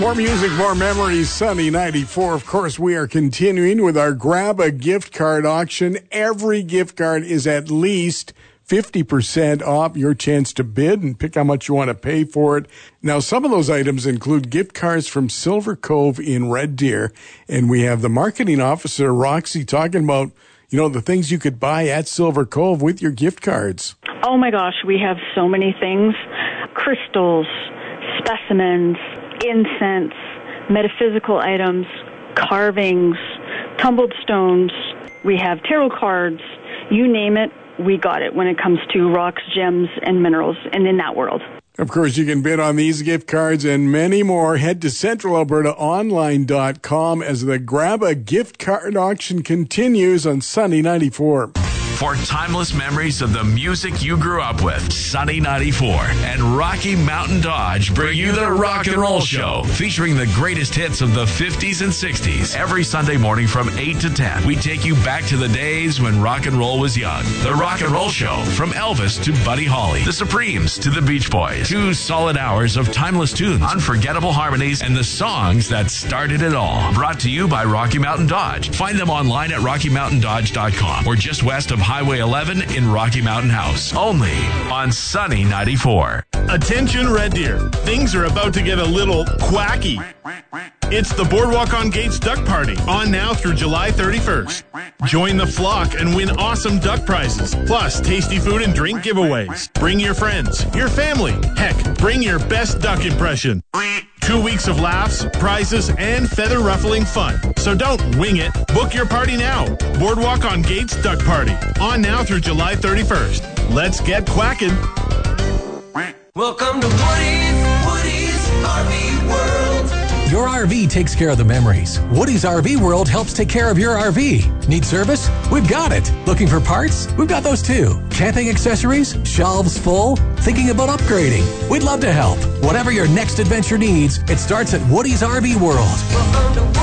More music, more memories, Sunny 94. Of course, we are continuing with our Grab a Gift Card auction. Every gift card is at least 50% off. Your chance to bid and pick how much you want to pay for it. Now, some of those items include gift cards from Silver Cove in Red Deer. And we have the marketing officer, Roxy, talking about, the things you could buy at Silver Cove with your gift cards. Oh my gosh, we have so many things. Crystals, specimens, incense, metaphysical items, carvings, tumbled stones. We have tarot cards. You name it, we got it when it comes to rocks, gems, and minerals, and in that world. Of course, you can bid on these gift cards and many more. Head to CentralAlbertaOnline.com as the Grab a Gift Card auction continues on Sunny 94. For timeless memories of the music you grew up with, Sunny 94 and Rocky Mountain Dodge bring you the Rock and Roll Show, featuring the greatest hits of the 50s and 60s. Every Sunday morning from 8 to 10, we take you back to the days when rock and roll was young. The Rock and Roll Show, from Elvis to Buddy Holly, the Supremes to the Beach Boys. 2 solid hours of timeless tunes, unforgettable harmonies, and the songs that started it all. Brought to you by Rocky Mountain Dodge. Find them online at RockyMountainDodge.com or just west of Highway 11 in Rocky Mountain House. Only on Sunny 94. Attention, Red Deer. Things are about to get a little quacky. It's the Boardwalk on Gates Duck Party, on now through July 31st. Join the flock and win awesome duck prizes, plus tasty food and drink giveaways. Bring your friends, your family. Heck, bring your best duck impression. 2 weeks of laughs, prizes, and feather-ruffling fun. So don't wing it. Book your party now. Boardwalk on Gates Duck Party, on now through July 31st. Let's get quacking. Welcome to Woody's RV World. Your RV takes care of the memories. Woody's RV World helps take care of your RV. Need service? We've got it. Looking for parts? We've got those too. Camping accessories? Shelves full? Thinking about upgrading? We'd love to help. Whatever your next adventure needs, it starts at Woody's RV World. Welcome to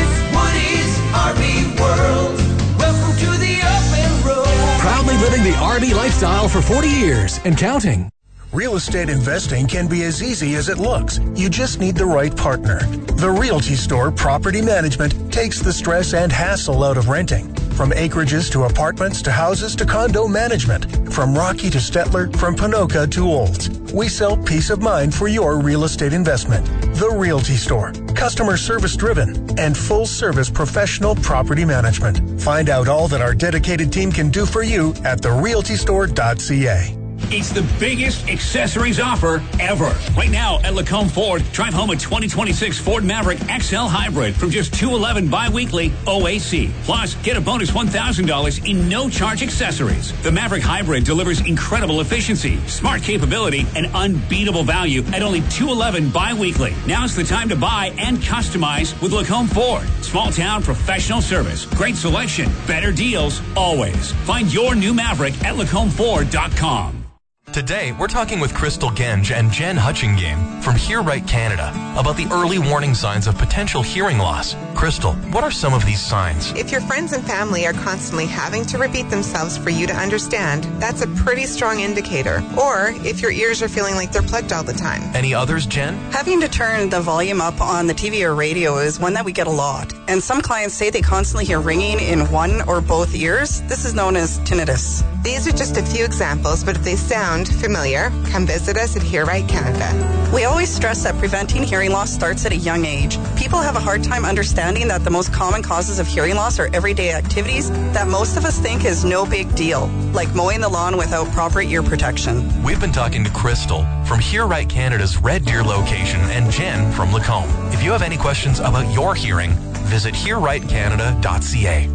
Woody's RV World. Welcome to the open road. Proudly living the RV lifestyle for 40 years and counting. Real estate investing can be as easy as it looks. You just need the right partner. The Realty Store Property Management takes the stress and hassle out of renting. From acreages to apartments to houses to condo management. From Rocky to Stettler, from Ponoka to Olds. We sell peace of mind for your real estate investment. The Realty Store. Customer service driven and full service professional property management. Find out all that our dedicated team can do for you at therealtystore.ca. It's the biggest accessories offer ever. Right now at Lacombe Ford, drive home a 2026 Ford Maverick XL Hybrid from just $211 bi-weekly OAC. Plus, get a bonus $1,000 in no-charge accessories. The Maverick Hybrid delivers incredible efficiency, smart capability, and unbeatable value at only $211 bi-weekly. Now's the time to buy and customize with Lacombe Ford. Small town professional service, great selection, better deals, always. Find your new Maverick at Lacombeford.com. Today, we're talking with Crystal Genge and Jen Hutchingame from Hear Right Canada about the early warning signs of potential hearing loss. Crystal, what are some of these signs? If your friends and family are constantly having to repeat themselves for you to understand, that's a pretty strong indicator. Or if your ears are feeling like they're plugged all the time. Any others, Jen? Having to turn the volume up on the TV or radio is one that we get a lot. And some clients say they constantly hear ringing in one or both ears. This is known as tinnitus. These are just a few examples, but if they sound familiar, come visit us at Hear Right Canada. We always stress that preventing hearing loss starts at a young age. People have a hard time understanding that the most common causes of hearing loss are everyday activities that most of us think is no big deal, like mowing the lawn without proper ear protection. We've been talking to Crystal from Hear Right Canada's Red Deer location and Jen from Lacombe. If you have any questions about your hearing, visit hearrightcanada.ca.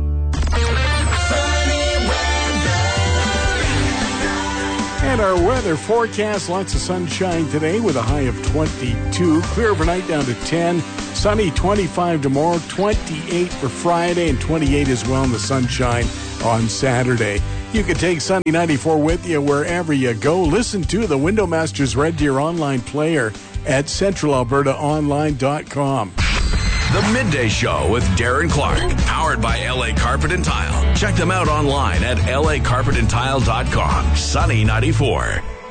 And our weather forecast, lots of sunshine today with a high of 22. Clear overnight down to 10. Sunny 25 tomorrow, 28 for Friday, and 28 as well in the sunshine on Saturday. You can take Sunny 94 with you wherever you go. Listen to the Window Masters Red Deer online player at CentralAlbertaOnline.com. The Midday Show with Darren Clark, powered by LA Carpet and Tile. Check them out online at lacarpetandtile.com. Sunny 94.